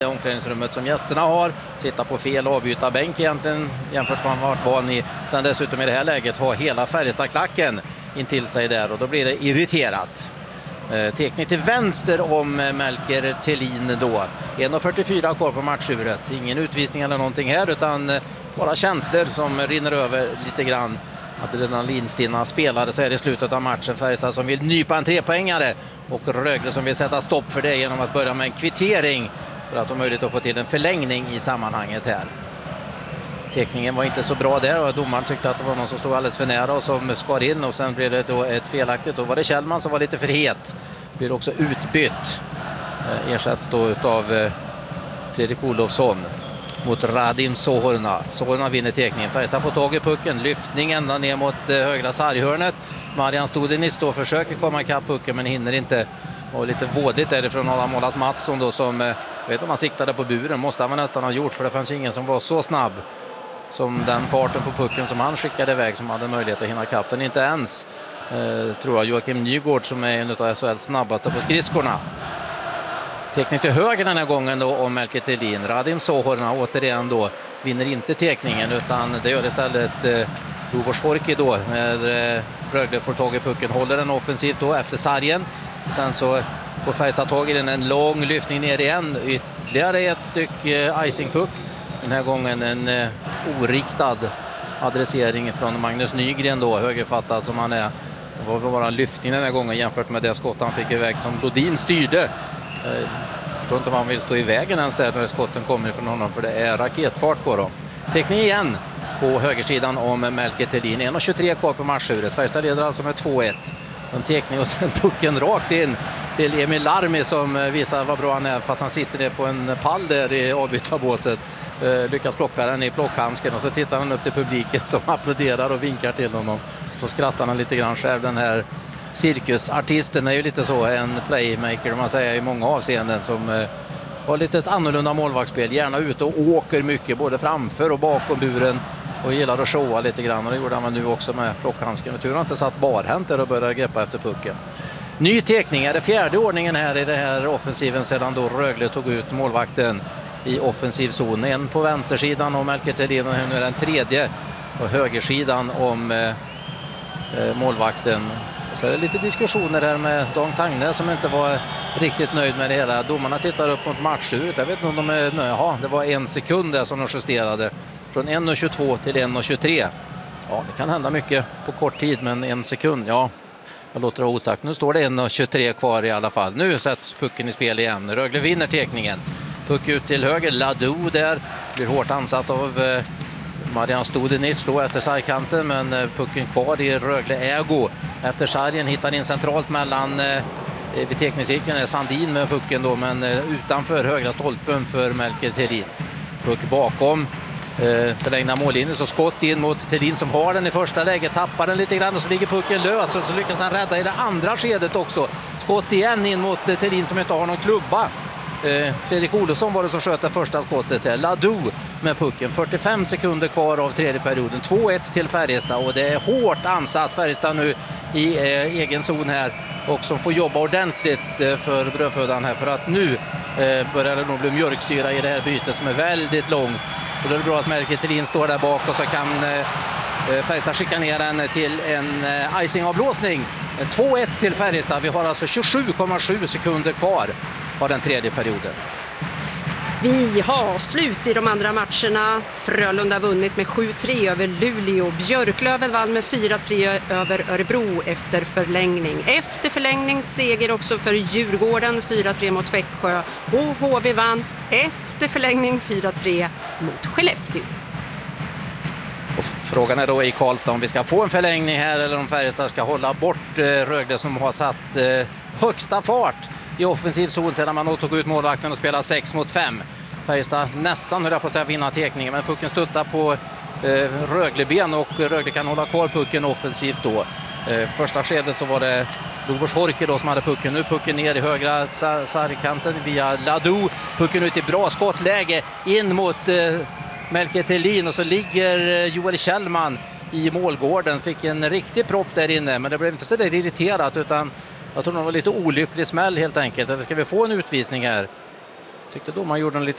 omklädningsrummet som gästerna har, sitta på fel avbytarbänk egentligen jämfört med vad man varit van i. Sen dessutom i det här läget ha hela Färjestad-klacken in till sig där och då blir det irriterat. Teknik till vänster om Melker Thelin då. 1:44 kvar på matchuret. Ingen utvisning eller någonting här utan bara känslor som rinner över lite grann. Adrenalinstinna spelare så är det i slutet av matchen. Färjestad som vill nypa en 3-poängare och Rögle som vill sätta stopp för det genom att börja med en kvittering för att ha möjlighet att få till en förlängning i sammanhanget här. Teckningen var inte så bra där och domaren tyckte att det var någon som stod alldeles för nära och som skar in och sen blev det då ett felaktigt. Då var det Kjellman som var lite för het. Blir också utbytt. Ersätts då av Fredrik Olofsson mot Radim Sohorna. Sohorna vinner teckningen. Färjestad får tag i pucken. Lyftning ända ner mot högra sarghörnet. Marian Studenic då försöker komma ikapp pucken men hinner inte. Och lite vådigt därifrån Adam Målas Mattsson då som, vet om han siktade på buren. Måste han nästan ha gjort för det fanns ingen som var så snabb som den farten på pucken som han skickade iväg som hade möjlighet att hinna ikapp den. Inte ens tror jag Joakim Nygård som är en av SHLs snabbaste på skridskorna. Teknik till höger den här gången då om Melker Thelin. Radim Sohorna återigen då vinner inte tekningen utan det gör istället Lubos Horki då när Rögle får tag i pucken. Håller den offensivt då efter sargen. Sen så får Färjestad tag i den, en lång lyftning ner igen. Ytterligare ett stycke icingpuck. Den här gången en oriktad adressering från Magnus Nygren då, högerfattad som han är. Det var bara en lyftning den här gången jämfört med det skott han fick iväg som Lodin styrde. Förstår inte om han vill stå i vägen ens där när skotten kommer ifrån honom för det är raketfart på dem. Teckning igen på högersidan om Melker Thelin. 1:23 kvar på matchuret. Färjestad leder alltså med 2-1. En tekning och sen pucken rakt in till Emil Larmi som visar vad bra han är fast han sitter ner på en pall där i avbytarbåset. Lyckas plocka den i plockhandsken och så tittar han upp till publiken som applåderar och vinkar till honom. Så skrattar han lite grann själv. Den här cirkusartisten är ju lite så en playmaker man säger i många avseenden som har lite ett annorlunda målvaktsspel. Gärna ute och åker mycket både framför och bakom buren och gillar att showa lite grann och det gjorde han nu också med plockhandsken. Och tur har inte satt barhänt där och började greppa efter pucken. Ny tekning är det fjärde ordningen här i det här offensiven sedan då Rögle tog ut målvakten i offensiv zon. En på vänstersidan om Melker Thelin och nu är den tredje på högersidan om målvakten. Och så är det lite diskussioner här med Dan Tagne som inte var riktigt nöjd med det hela. Domarna tittar upp mot matchslutet. Jag vet inte om de är nöjda. Ja, det var 1 sekund där som de justerade. Från 1:22 till 1:23. Ja, det kan hända mycket på kort tid men 1 sekund, ja. Jag låter det osagt. Nu står det 1:23 kvar i alla fall. Nu sätts pucken i spel igen. Rögle vinner tekningen. Puck ut till höger. Ladu där. Blir hårt ansatt av Marian Studenic då efter sargkanten. Men pucken kvar i Rögle ägo. Efter sargen hittar in centralt mellan vid tekningscirkeln är Sandin med pucken då. Men utanför högra stolpen för Melker Thelin. Puck bakom. Förlängda mållinjen så skott in mot Thelin som har den i första läget, tappar den lite grann och så ligger pucken lös och så lyckas han rädda i det andra skedet också. Skott igen in mot Thelin som inte har någon klubba. Fredrik Olofsson var det som sköt det första skottet. Ladu med pucken. 45 sekunder kvar av tredje perioden. 2-1 till Färjestad och det är hårt ansatt Färjestad nu i egen zon här och som får jobba ordentligt för brödfödan här för att nu börjar det nog bli mjölksyra i det här bytet som är väldigt långt. Och då är det bra att Melker Thelin står där bak och så kan Färjestad skicka ner den till en icingavblåsning. 2-1 till Färjestad. Vi har alltså 27,7 sekunder kvar av den tredje perioden. Vi har slut i de andra matcherna. Frölunda vunnit med 7-3 över Luleå. Björklöven vann med 4-3 över Örebro efter förlängning. Efter förlängning seger också för Djurgården 4-3 mot Växjö. Och HV vann efter förlängning 4-3 mot Skellefteå. Och frågan är då i Karlstad om vi ska få en förlängning här eller om Färjestad ska hålla bort Rögle som har satt högsta fart i offensiv zon sedan man tog ut målvakten och spelar 6 mot 5. Färjestad nästan höll på att säga vinna tekningen men pucken studsar på Rögleben och Rögle kan hålla kvar pucken offensivt då. Första skedet så var det Lubos Horki då som hade pucken. Nu pucken ner i högra sargkanten via Ladu. Pucken ut i bra skottläge in mot Melker Thelin och så ligger Joel Kjellman i målgården. Fick en riktig propp där inne men det blev inte så där irriterat utan jag tror det var lite olycklig smäll helt enkelt. Eller ska vi få en utvisning här? Tyckte då man gjorde en lite